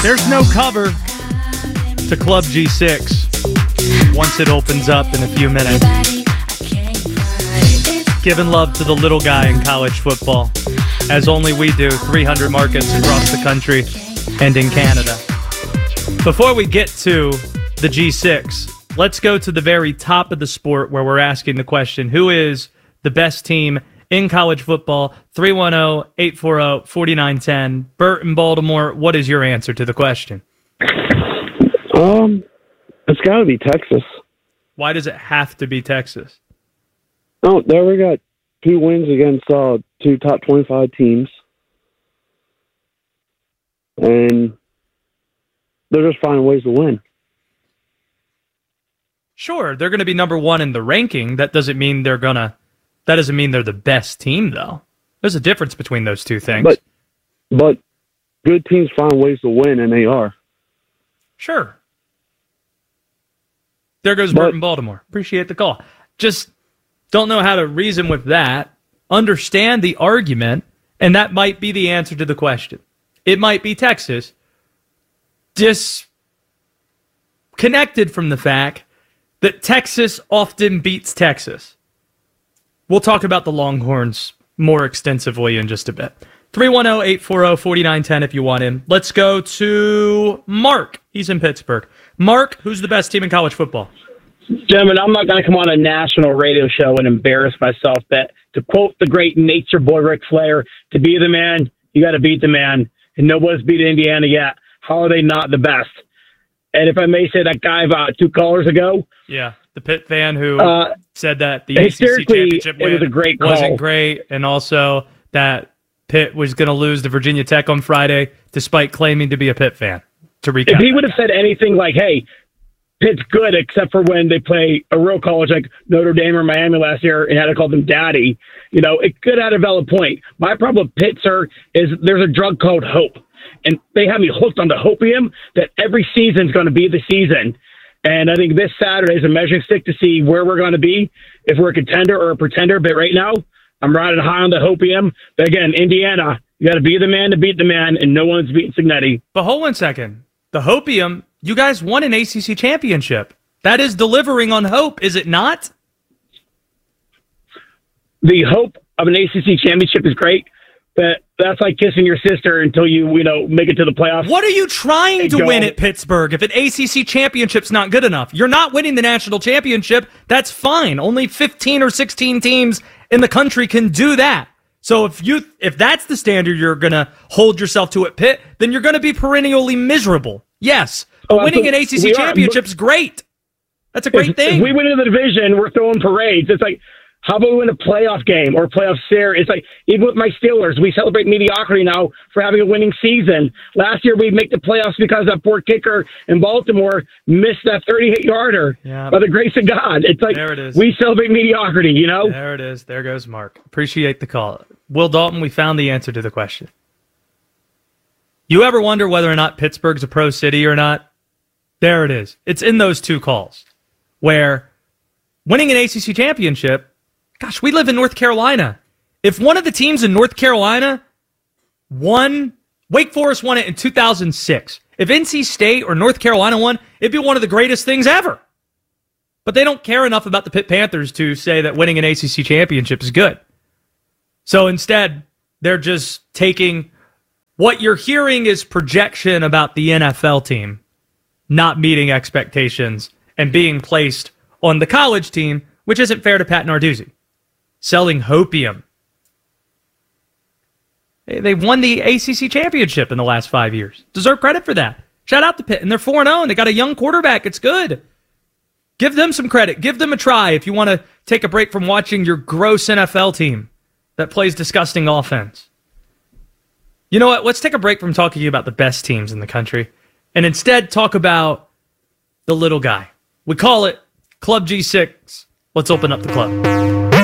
There's no cover to Club G6 once it opens up in a few minutes. Giving love to the little guy in college football, as only we do, 300 markets across the country and in Canada. Before we get to the G6, let's go to the very top of the sport where we're asking the question, who is the best team in college football? 310-840-4910. Bert in Baltimore, what is your answer to the question? It's got to be Texas. Why does it have to be Texas? Oh, there we got 2 wins against 2 top 25 teams. And they're just finding ways to win. Sure, they're going to be number one in the ranking. That doesn't mean they're the best team, though. There's a difference between those two things. But good teams find ways to win, and they are. Sure. There goes Bert in Baltimore. Appreciate the call. Just don't know how to reason with that. Understand the argument, and that might be the answer to the question. It might be Texas. Disconnected from the fact that Texas often beats Texas. We'll talk about the Longhorns more extensively in just a bit. 310-840-4910 if you want him. Let's go to Mark. He's in Pittsburgh. Mark, who's the best team in college football? Gentlemen, I'm not going to come on a national radio show and embarrass myself, but to quote the great nature boy Ric Flair, to be the man, you got to beat the man. And nobody's beat Indiana yet. How are they not the best? And if I may say, that guy about 2 callers ago. Yeah, the Pitt fan who said that the ACC championship win was a great call. Wasn't great, and also that Pitt was going to lose to Virginia Tech on Friday, despite claiming to be a Pitt fan. To recap, if he would have said anything like, hey, Pitt's good, except for when they play a real college like Notre Dame or Miami last year and had to call them daddy, it could have had a valid point. My problem with Pitt, sir, is there's a drug called hope. And they have me hooked on the hopium that every season's going to be the season. And I think this Saturday is a measuring stick to see where we're going to be, if we're a contender or a pretender. But right now, I'm riding high on the hopium. But again, Indiana, you got to be the man to beat the man, and no one's beating Cignetti. But hold one second. The hopium, you guys won an ACC championship. That is delivering on hope, is it not? The hope of an ACC championship is great, but that's like kissing your sister until you make it to the playoffs. What are you trying to win at Pittsburgh if an ACC championship's not good enough? You're not winning the national championship. That's fine. Only 15 or 16 teams in the country can do that. So if that's the standard you're going to hold yourself to at Pitt, then you're going to be perennially miserable. Yes, but winning an ACC championship's great. That's a great thing. If we win in the division, we're throwing parades. It's like, how about we win a playoff game or a playoff series? It's like, even with my Steelers, we celebrate mediocrity now for having a winning season. Last year, we'd make the playoffs because that poor kicker in Baltimore missed that 38-yarder by the grace of God. It's like, there it is. We celebrate mediocrity, There it is. There goes Mark. Appreciate the call. Will Dalton, we found the answer to the question. You ever wonder whether or not Pittsburgh's a pro city or not? There it is. It's in those 2 calls where winning an ACC championship, gosh, we live in North Carolina. If one of the teams in North Carolina won, Wake Forest won it in 2006. If NC State or North Carolina won, it'd be one of the greatest things ever. But they don't care enough about the Pitt Panthers to say that winning an ACC championship is good. So instead, they're just taking what you're hearing is projection about the NFL team not meeting expectations and being placed on the college team, which isn't fair to Pat Narduzzi. Selling hopium. They won the ACC championship in the last 5 years. Deserve credit for that. Shout out to Pitt. And they're 4-0. They got a young quarterback. It's good. Give them some credit. Give them a try if you want to take a break from watching your gross NFL team that plays disgusting offense. You know what? Let's take a break from talking about the best teams in the country and instead talk about the little guy. We call it Club G6. Let's open up the club.